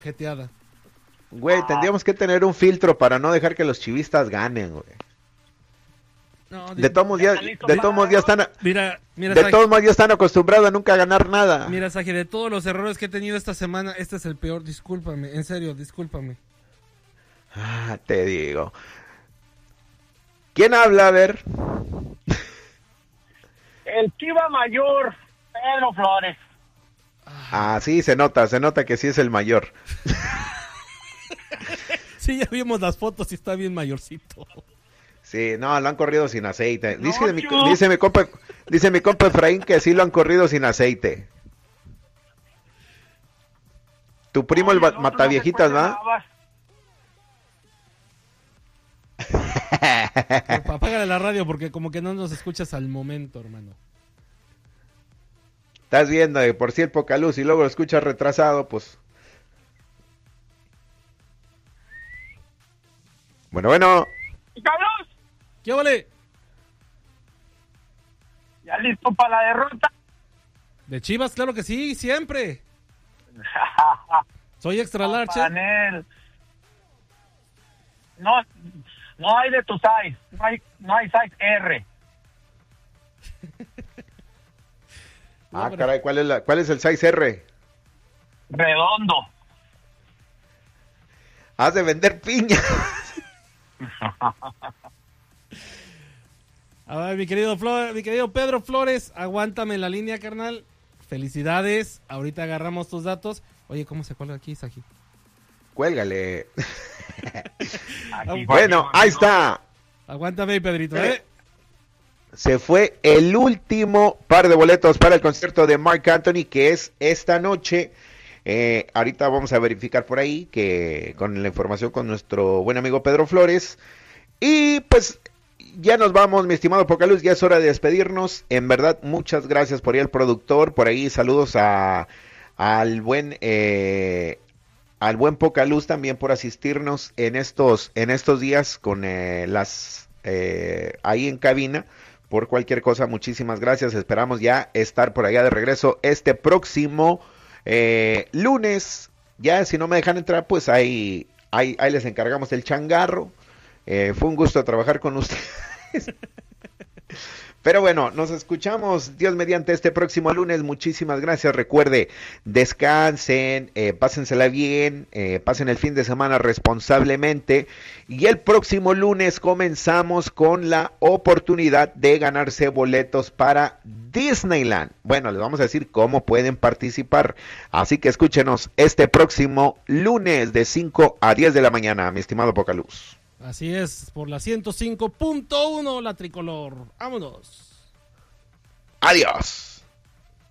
jeteada. Güey, tendríamos que tener un filtro para no dejar que los chivistas ganen, güey. No, De todos modos ya están, mira, de Saji, todos modos ya están acostumbrados a nunca ganar nada. mira, Saji, de todos los errores que he tenido esta semana, este es el peor, discúlpame, en serio, discúlpame. Ah, te digo. ¿Quién habla? A ver. El Chiva Mayor, Pedro Flores. Ah, sí, se nota que sí es el mayor. Sí, ya vimos las fotos y está bien mayorcito. Sí, no, lo han corrido sin aceite. No, Dice mi compa Efraín que sí lo han corrido sin aceite. Tu primo Oye, el mataviejitas, ¿va? Apágale la radio porque como que no nos escuchas al momento, hermano. Estás viendo de por sí el poca luz y luego lo escuchas retrasado, pues. Bueno. ¡Carlos! ¿Qué vale? ¿Ya listo para la derrota? De Chivas, claro que sí, siempre. Soy extra large. Panel. No hay de tu size. No hay size R. Ah, caray, ¿cuál es el 6R? Redondo. Has de vender piña. A ver, mi querido Pedro Flores, aguántame en la línea, carnal. Felicidades. Ahorita agarramos tus datos. Oye, ¿cómo se cuelga aquí, Saji? Cuélgale. Aquí, Bueno, ahí está. Aguántame, Pedrito, Se fue el último par de boletos para el concierto de Marc Anthony, que es esta noche. Ahorita vamos a verificar por ahí que con la información con nuestro buen amigo Pedro Flores. Y pues ya nos vamos, mi estimado Pocaluz, ya es hora de despedirnos. En verdad, muchas gracias por ahí al productor, por ahí saludos al buen Pocaluz también por asistirnos en estos días con ahí en cabina. Por cualquier cosa, muchísimas gracias. Esperamos ya estar por allá de regreso este próximo lunes. Ya si no me dejan entrar, pues ahí les encargamos el changarro. Fue un gusto trabajar con ustedes. Pero bueno, nos escuchamos Dios mediante este próximo lunes. Muchísimas gracias. Recuerde, descansen, pásensela bien, pasen el fin de semana responsablemente. Y el próximo lunes comenzamos con la oportunidad de ganarse boletos para Disneyland. Bueno, les vamos a decir cómo pueden participar. Así que escúchenos este próximo lunes de 5 a 10 de la mañana, mi estimado Pocaluz. Así es, por la 105.1 la tricolor. Vámonos. Adiós.